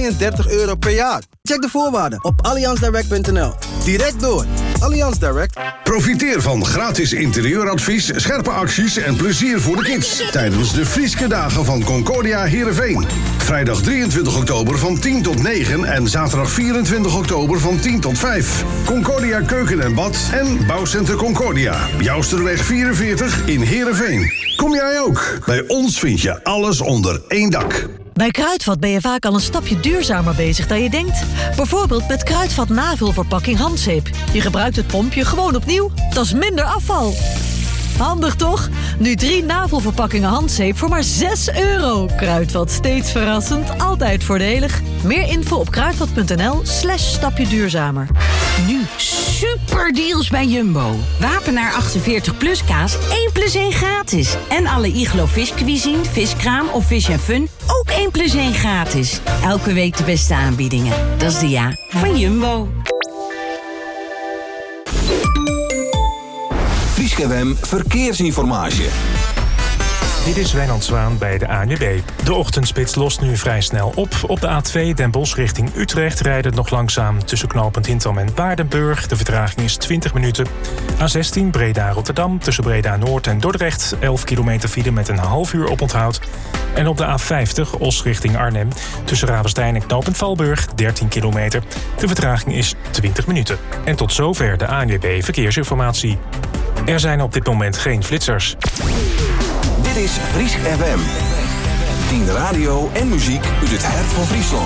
€32 per jaar. Check de voorwaarden op allianzdirect.nl. Direct door. Allianz Direct. Profiteer van gratis interieuradvies, scherpe acties en plezier voor de kids tijdens de Frieske Dagen van Concordia Heerenveen. Vrijdag 23 oktober van 10 tot 9 en zaterdag 24 oktober van 10 tot 5. Concordia Keuken en Bad en Bouwcenter Concordia. Jousterweg 44 in Heerenveen. Kom jij ook? Bij ons vind je alles onder één dak. Bij Kruidvat ben je vaak al een stapje duurzamer bezig dan je denkt. Bijvoorbeeld met Kruidvat navulverpakking handzeep. Je gebruikt het pompje gewoon opnieuw. Dat is minder afval. Handig toch? Nu 3 navelverpakkingen handzeep voor maar €6. Kruidvat, steeds verrassend, altijd voordelig. Meer info op kruidvat.nl/stapje duurzamer. Nu super deals bij Jumbo. Wapenaar 48 plus kaas 1+1 gratis. En alle Iglo viscuisine, viskraam of Fish & Fun ook 1+1 gratis. Elke week de beste aanbiedingen. Dat is de ja van Jumbo. Frieske FM Verkeersinformatie. Dit is Wijnand Zwaan bij de ANWB. De ochtendspits lost nu vrij snel op. Op de A2 Den Bosch richting Utrecht rijdt het nog langzaam tussen knooppunt Hintham en Waardenburg. De vertraging is 20 minuten. A16 Breda-Rotterdam tussen Breda-Noord en Dordrecht. 11 kilometer file met een half uur oponthoud. En op de A50 Os richting Arnhem tussen Ravenstein en knooppunt Valburg 13 kilometer. De vertraging is 20 minuten. En tot zover de ANWB Verkeersinformatie. Er zijn op dit moment geen flitsers. Dit is Frieske FM. 10 radio en muziek uit het hart van Friesland.